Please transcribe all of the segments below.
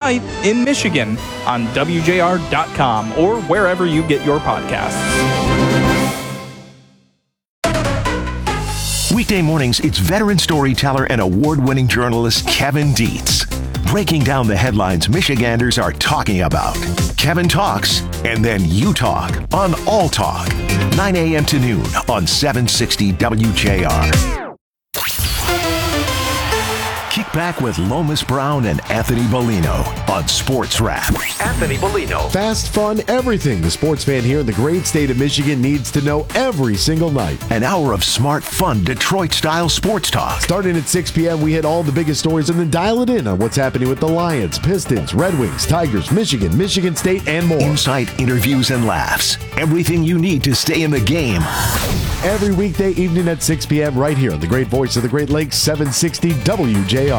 night in Michigan on WJR.com or wherever you get your podcasts. Weekday mornings, it's veteran storyteller and award-winning journalist Kevin Dietz, breaking down the headlines Michiganders are talking about. Kevin talks, and then you talk on All Talk, 9 a.m. to noon on 760 WJR. Kick back with Lomas Brown and Anthony Bellino on Sports Wrap. Anthony Bellino. Fast, fun, everything the sports fan here in the great state of Michigan needs to know every single night. An hour of smart, fun, Detroit-style sports talk. Starting at 6 p.m., we hit all the biggest stories and then dial it in on what's happening with the Lions, Pistons, Red Wings, Tigers, Michigan, Michigan State, and more. Insight, interviews, and laughs. Everything you need to stay in the game. Every weekday evening at 6 p.m. right here on the great voice of the Great Lakes, 760 WJR.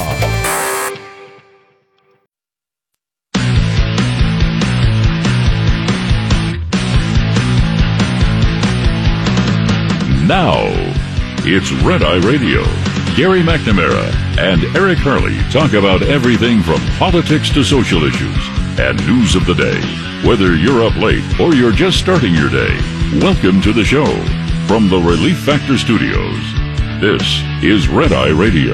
Now, it's Red Eye Radio. Gary McNamara and Eric Hurley talk about everything from politics to social issues and news of the day. Whether you're up late or you're just starting your day, welcome to the show. From the Relief Factor Studios, this is Red Eye Radio.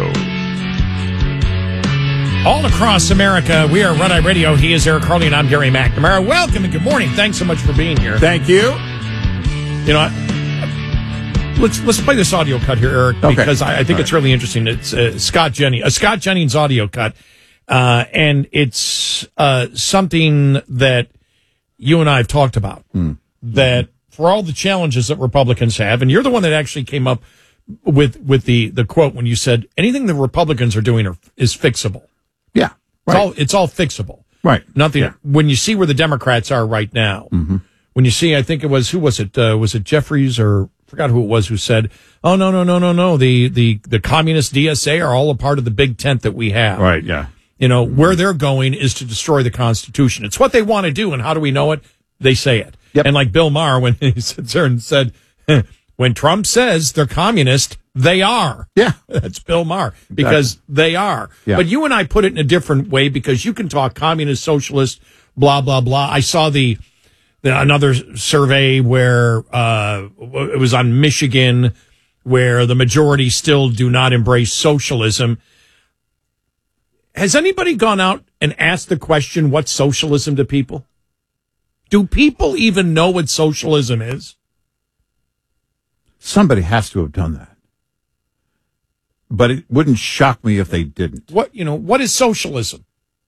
All across America, we are Red Eye Radio. He is Eric Hurley, and I'm Gary McNamara. Welcome and good morning. Thanks so much for being here. Thank you. You know, let's play this audio cut here, Eric, because I think it's really interesting. It's a Scott Jennings audio cut, and it's something that you and I have talked about. That for all the challenges that Republicans have, and you're the one that actually came up with the quote when you said anything the Republicans are doing is fixable. Yeah, right. It's all fixable. Right. Nothing. Yeah. When you see where the Democrats are right now, when you see, I think it was, who was it? Was it Jeffries or I forgot who it was who said, "Oh no. The communist DSA are all a part of the big tent that we have." Right. Yeah. You know where they're going is to destroy the Constitution. It's what they want to do, and how do we know it? They say it. Yep. And like Bill Maher, when he sits there and said, when Trump says they're communist, they are. Yeah. That's Bill Maher, because they are. Yeah. But you and I put it in a different way, because you can talk communist, socialist, blah, blah, blah. I saw another survey where it was on Michigan, where the majority still do not embrace socialism. Has anybody gone out and asked the question, what's socialism to people? Do people even know what socialism is? Somebody has to have done that. But it wouldn't shock me if they didn't. What is socialism?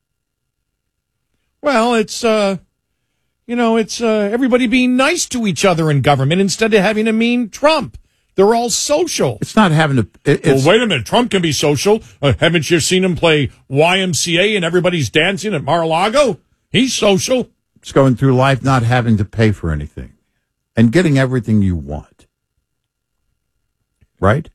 Well, it's everybody being nice to each other in government instead of having a mean Trump. They're all social. It's not having to. Well, wait a minute. Trump can be social. Haven't you seen him play YMCA and everybody's dancing at Mar-a-Lago? He's social. It's going through life not having to pay for anything and getting everything you want. Right?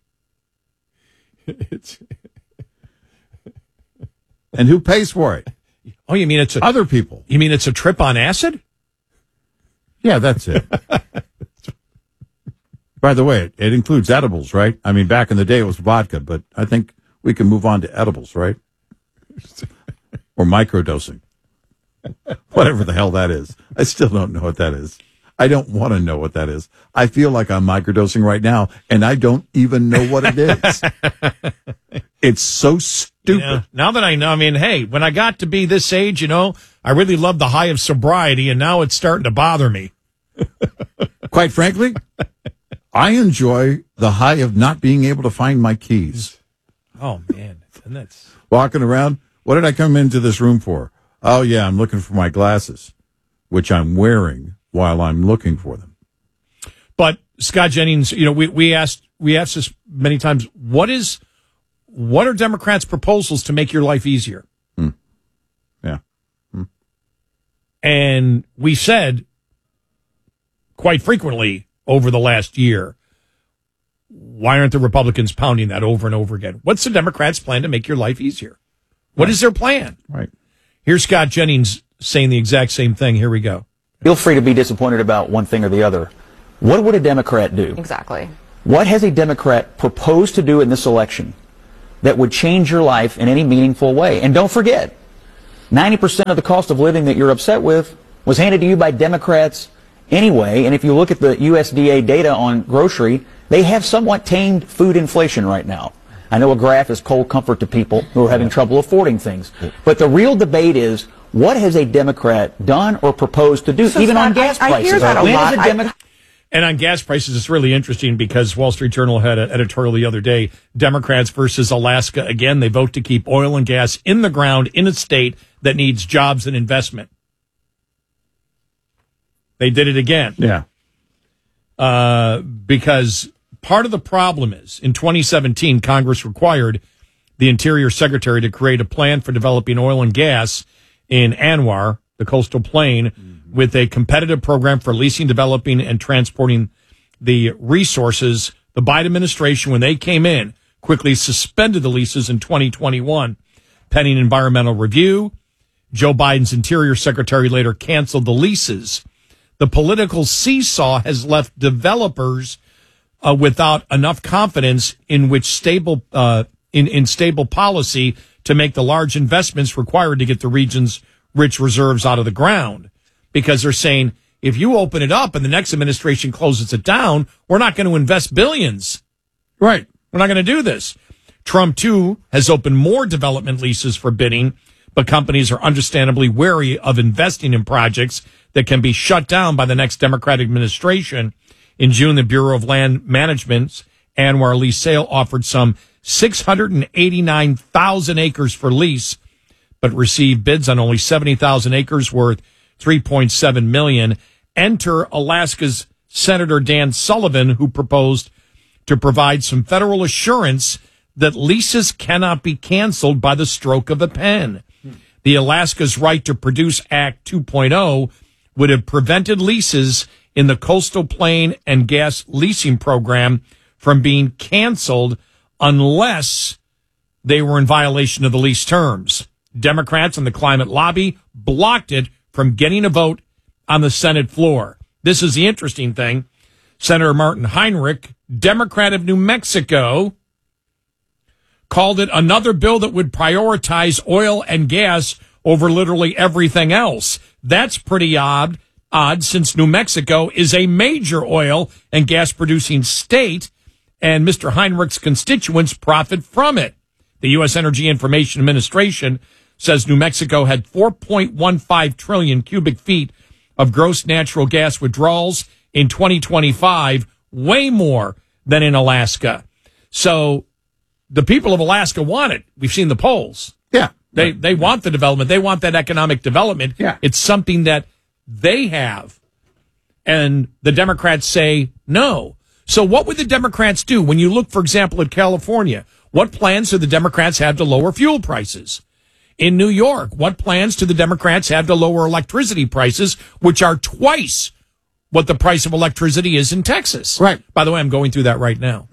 And who pays for it? Oh, you mean it's other people? You mean it's a trip on acid? Yeah, that's it. By the way, it includes edibles, right? I mean, back in the day it was vodka, but I think we can move on to edibles, right? Or microdosing. Whatever the hell that is. I still don't know what that is. I don't want to know what that is. I feel like I'm microdosing right now, and I don't even know what it is. It's so stupid. Yeah, now that I know, I mean, hey, when I got to be this age, I really loved the high of sobriety, and now it's starting to bother me. Quite frankly, I enjoy the high of not being able to find my keys. Oh, man. And that's walking around. What did I come into this room for? Oh, yeah, I'm looking for my glasses, which I'm wearing while I'm looking for them. But Scott Jennings, we asked this many times. What are Democrats' proposals to make your life easier? Yeah. And we said quite frequently over the last year, why aren't the Republicans pounding that over and over again? What's the Democrats' plan to make your life easier? What is their plan? Right. Here's Scott Jennings saying the exact same thing. Here we go. Feel free to be disappointed about one thing or the other. What would a Democrat do? Exactly. What has a Democrat proposed to do in this election that would change your life in any meaningful way? And don't forget, 90% of the cost of living that you're upset with was handed to you by Democrats anyway. And if you look at the USDA data on grocery, they have somewhat tamed food inflation right now. I know a graph is cold comfort to people who are having trouble affording things. But the real debate is, what has a Democrat done or proposed to do, so even Scott, on gas prices? I hear that a lot. And on gas prices, it's really interesting because Wall Street Journal had an editorial the other day, Democrats versus Alaska. Again, they vote to keep oil and gas in the ground in a state that needs jobs and investment. They did it again. Yeah. Because part of the problem is, in 2017, Congress required the Interior Secretary to create a plan for developing oil and gas in ANWR, the coastal plain, with a competitive program for leasing, developing, and transporting the resources. The Biden administration, when they came in, quickly suspended the leases in 2021, pending environmental review. Joe Biden's Interior Secretary later canceled the leases. The political seesaw has left developers without enough confidence in which stable policy to make the large investments required to get the region's rich reserves out of the ground. Because they're saying, if you open it up and the next administration closes it down, we're not going to invest billions. Right. We're not going to do this. Trump, too, has opened more development leases for bidding, but companies are understandably wary of investing in projects that can be shut down by the next Democratic administration. In June, the Bureau of Land Management's ANWR lease sale offered some 689,000 acres for lease, but received bids on only 70,000 acres worth $3.7 million. Enter Alaska's Senator Dan Sullivan, who proposed to provide some federal assurance that leases cannot be canceled by the stroke of a pen. The Alaska's Right to Produce Act 2.0 would have prevented leases in the coastal plain and gas leasing program from being canceled unless they were in violation of the lease terms. Democrats and the climate lobby blocked it from getting a vote on the Senate floor. This is the interesting thing. Senator Martin Heinrich, Democrat of New Mexico, called it another bill that would prioritize oil and gas over literally everything else. That's pretty odd since New Mexico is a major oil and gas producing state, and Mr. Heinrich's constituents profit from it. The U.S. Energy Information Administration says New Mexico had 4.15 trillion cubic feet of gross natural gas withdrawals in 2025, way more than in Alaska. So the people of Alaska want it. We've seen the polls. Yeah. They want the development. They want that economic development. Yeah. It's something that they have. And the Democrats say no. So what would the Democrats do? When you look, for example, at California, what plans do the Democrats have to lower fuel prices? In New York, what plans do the Democrats have to lower electricity prices, which are twice what the price of electricity is in Texas? Right. By the way, I'm going through that right now.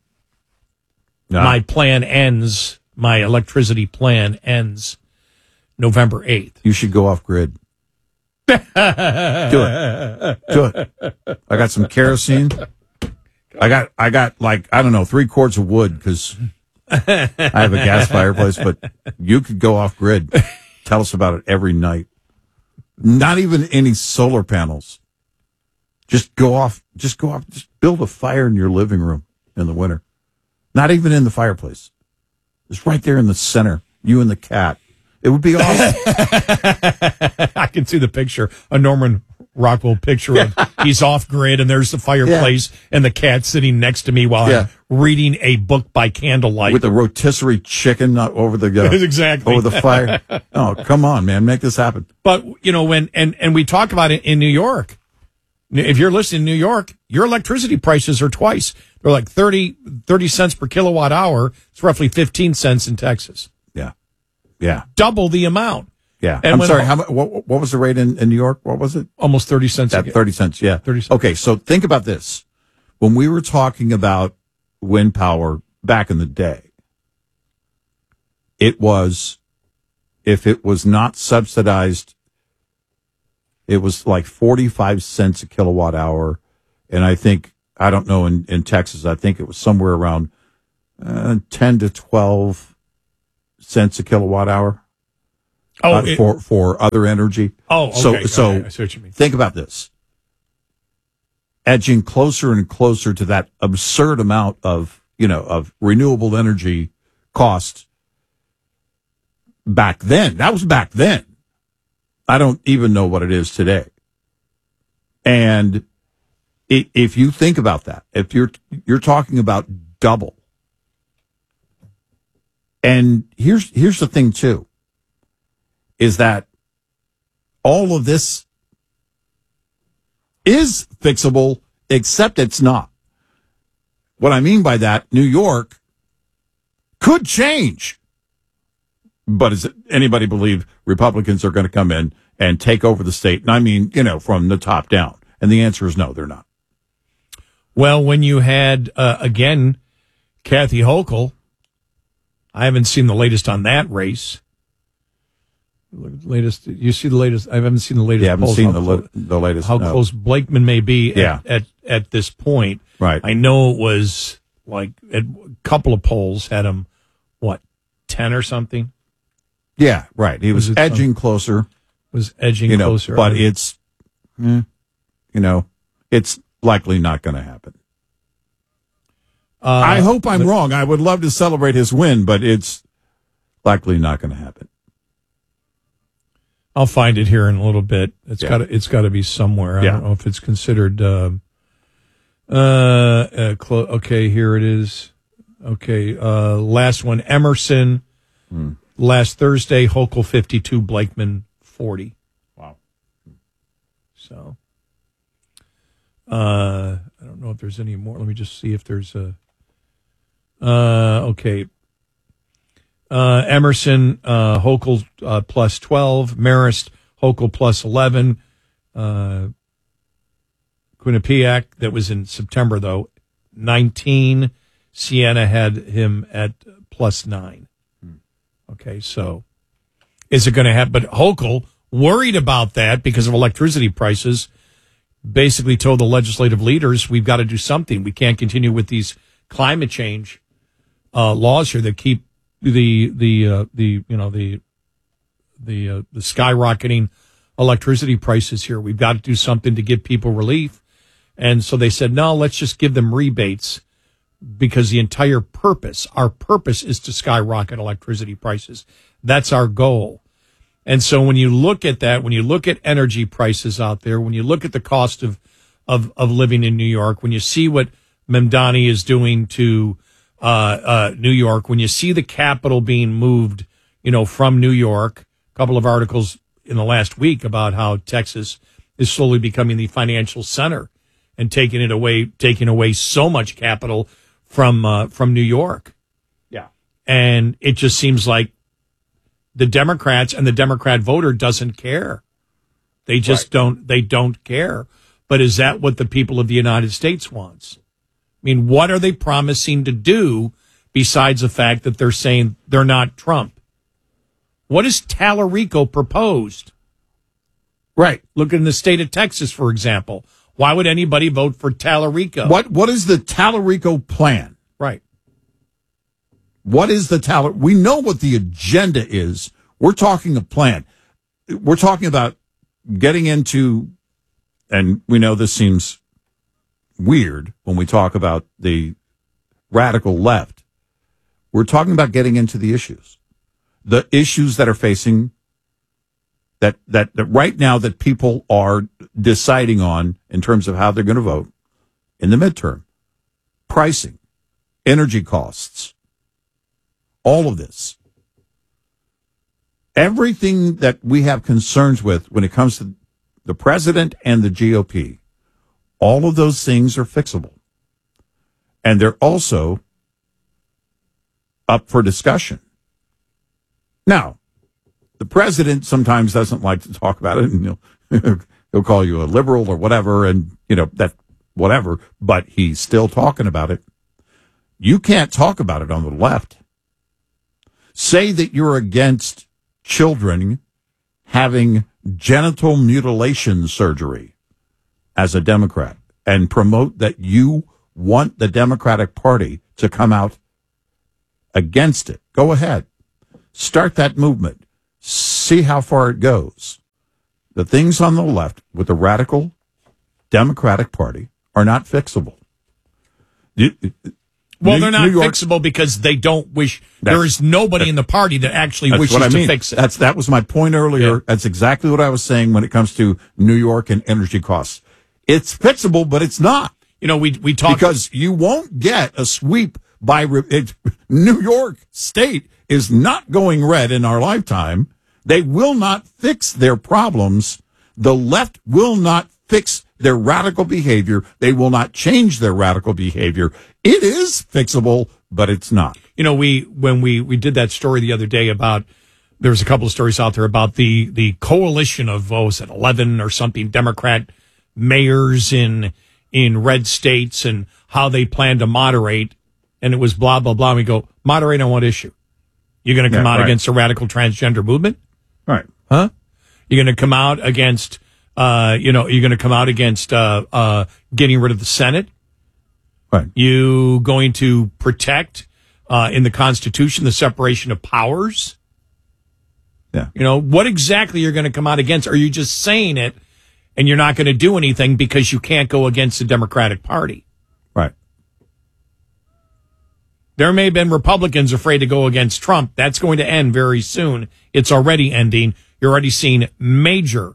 My plan ends, my electricity plan ends November 8th. You should go off grid. Do it. Do it. I got some kerosene. I got like, I don't know, 3 quarts of wood because I have a gas fireplace, but you could go off grid. Tell us about it every night. Not even any solar panels. Just build a fire in your living room in the winter. Not even in the fireplace. It's right there in the center. You and the cat. It would be awesome. I can see the picture, a Norman Rockwell picture of he's off grid and there's the fireplace and the cat sitting next to me while I'm reading a book by candlelight. With the rotisserie chicken over the exactly over the fire. Oh, come on, man. Make this happen. But, you know, and we talk about it in New York. If you're listening in New York, your electricity prices are twice. They're like 30 cents per kilowatt hour. It's roughly 15 cents in Texas. Yeah. Yeah. Double the amount. Yeah. And I'm sorry. What was the rate in New York? What was it? Almost 30 cents. 30 cents. Yeah. 30 cents. Okay. So think about this. When we were talking about wind power back in the day, it was, if it was not subsidized, it was like 45 cents a kilowatt hour. And I think, I don't know, in Texas, I think it was somewhere around 10 to 12 cents a kilowatt hour. for other energy. Oh, okay. So okay. I see what you mean. Think about this. Edging closer and closer to that absurd amount of renewable energy costs back then. That was back then. I don't even know what it is today. And if you think about that, if you're talking about double. And here's the thing too, is that all of this is fixable, except it's not. What I mean by that, New York could change. But does anybody believe Republicans are going to come in and take over the state? And I mean, from the top down. And the answer is no, they're not. Well, when you had, again, Kathy Hochul, I haven't seen the latest on that race. You see the latest? I haven't seen the latest. Yeah, I haven't polls. seen the latest. How close Blakeman may be at this point. Right. I know it was like a couple of polls had him, 10 or something? Yeah, right. He was edging closer. Was edging closer. But it's, it's likely not going to happen. I hope I'm wrong. I would love to celebrate his win, but it's likely not going to happen. I'll find it here in a little bit. It's got to be somewhere. I don't know if it's considered. Okay, here it is. Okay, last one, Emerson. Last Thursday, Hochul 52, Blakeman 40. Wow. So, I don't know if there's any more. Let me just see if there's a. Okay. Emerson, Hochul plus 12, Marist, Hochul plus 11, Quinnipiac, that was in September though, 19. Siena had him at plus 9. Okay, so is it going to happen? But Hochul, worried about that because of electricity prices, basically told the legislative leaders, we've got to do something. We can't continue with these climate change laws here that keep the skyrocketing electricity prices here. We've got to do something to give people relief. And so they said, no, let's just give them rebates, because the entire purpose, our purpose is to skyrocket electricity prices. That's our goal. And so when you look at that, when you look at energy prices out there, when you look at the cost of living in New York, when you see what Mamdani is doing to New York, when you see the capital being moved, from New York, a couple of articles in the last week about how Texas is slowly becoming the financial center and taking away so much capital from New York. Yeah. And it just seems like the Democrats and the Democrat voter doesn't care. They just don't care. But is that what the people of the United States wants? I mean, what are they promising to do besides the fact that they're saying they're not Trump? What has Tallarico proposed? Right. Look in the state of Texas, for example. Why would anybody vote for Tallarico? What is the Tallarico plan? Right. What is the we know what the agenda is. We're talking a plan. We're talking about getting into, and we know this seems weird when we talk about the radical left. We're talking about getting into the issues that are facing that right now that people are deciding on in terms of how they're going to vote in the midterm. Pricing, energy costs, all of this. Everything that we have concerns with when it comes to the president and the GOP, all of those things are fixable. And they're also up for discussion. Now, the president sometimes doesn't like to talk about it, and he'll call you a liberal or whatever, and that whatever, but he's still talking about it. You can't talk about it on the left. Say that you're against children having genital mutilation surgery as a Democrat, and promote that you want the Democratic Party to come out against it. Go ahead. Start that movement. see how far it goes. The things on the left with the radical Democratic Party are not fixable. Well, they're not fixable because they don't wish. There is nobody in the party that actually wishes to fix it. That was my point earlier. Yeah. That's exactly what I was saying when it comes to New York and energy costs. It's fixable, but it's not. We talked because you won't get a sweep by New York State is not going red in our lifetime. They will not fix their problems. The left will not fix their radical behavior. They will not change their radical behavior. It is fixable, but it's not. When we did that story the other day about, there was a couple of stories out there about the coalition of 11 or something Democrat mayors in red states and how they plan to moderate, and it was blah blah blah. We go, moderate on what issue? You're going to come out against the radical transgender movement, right? Huh? You're going to come out against you're going to come out against getting rid of the Senate. Right. You going to protect in the Constitution the separation of powers? Yeah. What exactly you're going to come out against? Are you just saying it and you're not going to do anything because you can't go against the Democratic Party? Right. There may have been Republicans afraid to go against Trump. That's going to end very soon. It's already ending. You're already seeing major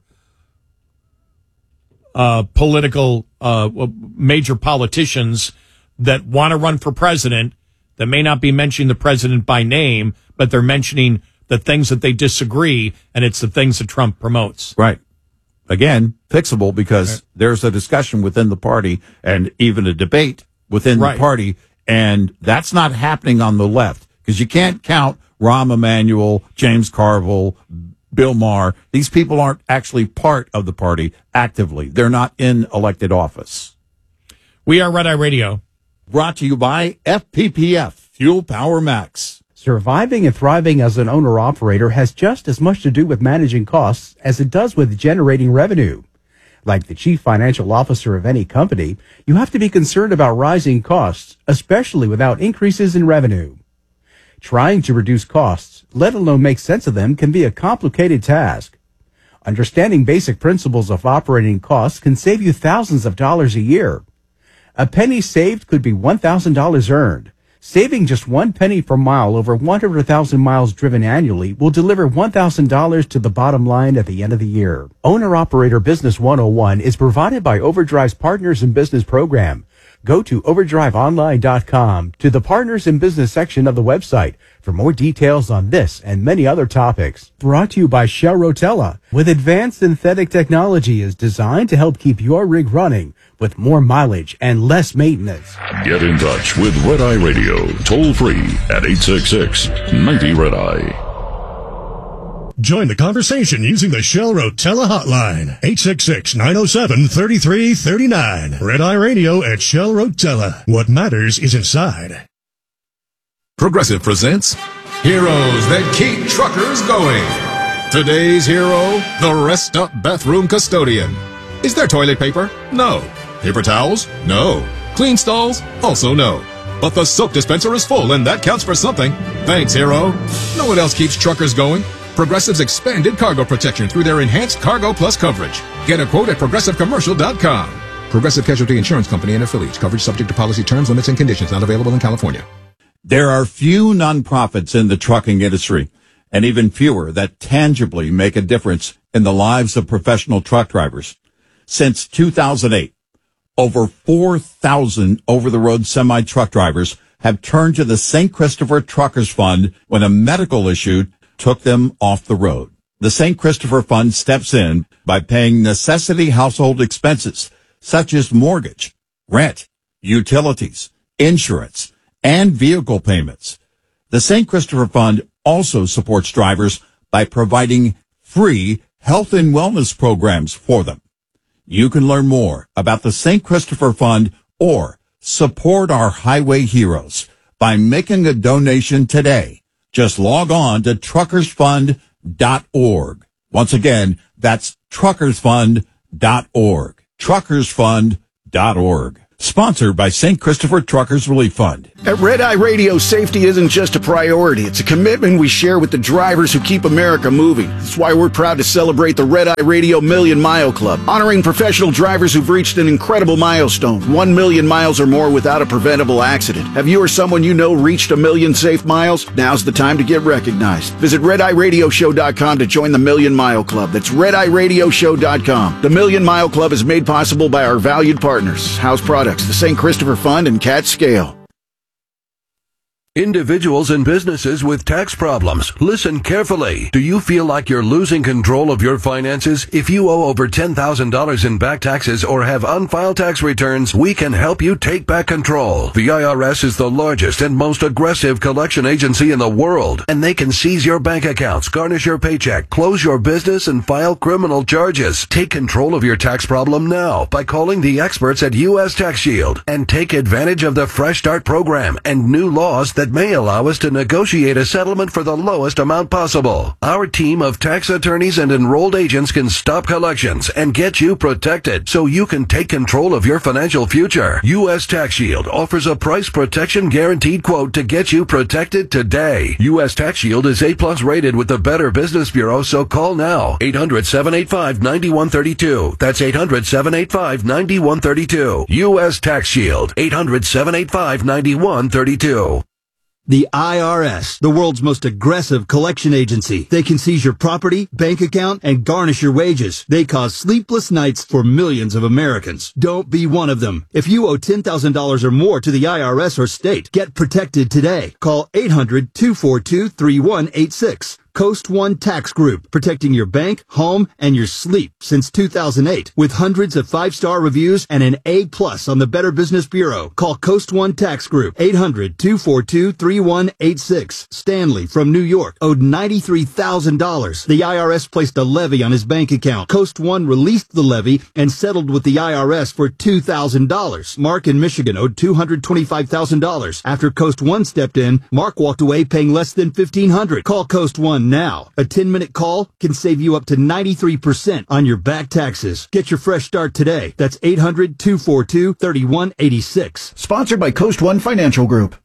major politicians that want to run for president that may not be mentioning the president by name, but they're mentioning the things that they disagree, and it's the things that Trump promotes. Right. Again, fixable because there's a discussion within the party and even a debate within the party, and that's not happening on the left because you can't count Rahm Emanuel, James Carville, Bill Maher. These people aren't actually part of the party actively. They're not in elected office. We are Red Eye Radio. Brought to you by FPPF, Fuel Power Max. Surviving and thriving as an owner-operator has just as much to do with managing costs as it does with generating revenue. Like the chief financial officer of any company, you have to be concerned about rising costs, especially without increases in revenue. Trying to reduce costs, let alone make sense of them, can be a complicated task. Understanding basic principles of operating costs can save you thousands of dollars a year. A penny saved could be $1,000 earned. Saving just 1 penny per mile over 100,000 miles driven annually will deliver $1,000 to the bottom line at the end of the year. Owner-Operator Business 101 is provided by Overdrive's Partners in Business program. Go to overdriveonline.com to the Partners in Business section of the website for more details on this and many other topics. Brought to you by Shell Rotella, with advanced synthetic technology is designed to help keep your rig running with more mileage and less maintenance. Get in touch with Red Eye Radio, toll free at 866-90-RED-EYE. Join the conversation using the Shell Rotella hotline, 866-907-3339. Red Eye Radio at Shell Rotella. What matters is inside. Progressive presents Heroes That Keep Truckers Going. Today's hero, the Rest Up Bathroom Custodian. Is there toilet paper? No. Paper towels? No. Clean stalls? Also no. But the soap dispenser is full, and that counts for something. Thanks, hero. No one else keeps truckers going. Progressive's expanded cargo protection through their enhanced Cargo Plus coverage. Get a quote at ProgressiveCommercial.com. Progressive Casualty Insurance Company and affiliates. Coverage subject to policy terms, limits, and conditions. Not available in California. There are few nonprofits in the trucking industry, and even fewer that tangibly make a difference in the lives of professional truck drivers. Since 2008, over 4,000 over-the-road semi-truck drivers have turned to the St. Christopher Truckers Fund when a medical issue took them off the road. The St. Christopher Fund steps in by paying necessity household expenses such as mortgage, rent, utilities, insurance, and vehicle payments. The St. Christopher Fund also supports drivers by providing free health and wellness programs for them. You can learn more about the St. Christopher Fund or support our highway heroes by making a donation today. Just log on to truckersfund.org. Once again, that's truckersfund.org. Truckersfund.org. Sponsored by St. Christopher Truckers Relief Fund. At Red Eye Radio, safety isn't just a priority. It's a commitment we share with the drivers who keep America moving. That's why we're proud to celebrate the Red Eye Radio Million Mile Club, honoring professional drivers who've reached an incredible milestone, 1 million miles or more without a preventable accident. Have you or someone you know reached 1 million safe miles? Now's the time to get recognized. Visit RedEyeRadioShow.com to join the Million Mile Club. That's RedEyeRadioShow.com. The Million Mile Club is made possible by our valued partners, House Products, the St. Christopher Fund, and Cat Scale. Individuals and businesses with tax problems, listen carefully. Do you feel like you're losing control of your finances? If you owe over $10,000 in back taxes or have unfiled tax returns, we can help you take back control. The IRS is the largest and most aggressive collection agency in the world, and they can seize your bank accounts, garnish your paycheck, close your business, and file criminal charges. Take control of your tax problem now by calling the experts at U.S. Tax Shield and take advantage of the Fresh Start program and new laws that may allow us to negotiate a settlement for the lowest amount possible. Our team of tax attorneys and enrolled agents can stop collections and get you protected so you can take control of your financial future. U.S. Tax Shield offers a price protection guaranteed quote to get you protected today. U.S. Tax Shield is A+ rated with the Better Business Bureau, so call now. 800-785-9132. That's 800-785-9132. U.S. Tax Shield. 800-785-9132. The IRS, the world's most aggressive collection agency. They can seize your property, bank account, and garnish your wages. They cause sleepless nights for millions of Americans. Don't be one of them. If you owe $10,000 or more to the IRS or state, get protected today. Call 800-242-3186. Coast One Tax Group, protecting your bank, home, and your sleep since 2008. With hundreds of 5-star reviews and an A+ on the Better Business Bureau. Call Coast One Tax Group, 800-242-3186. Stanley from New York owed $93,000. The IRS placed a levy on his bank account. Coast One released the levy and settled with the IRS for $2,000. Mark in Michigan owed $225,000. After Coast One stepped in, Mark walked away paying less than $1,500. Call Coast One now. A 10-minute call can save you up to 93% on your back taxes. Get your fresh start today. That's 800-242-3186. Sponsored by Coast One Financial Group.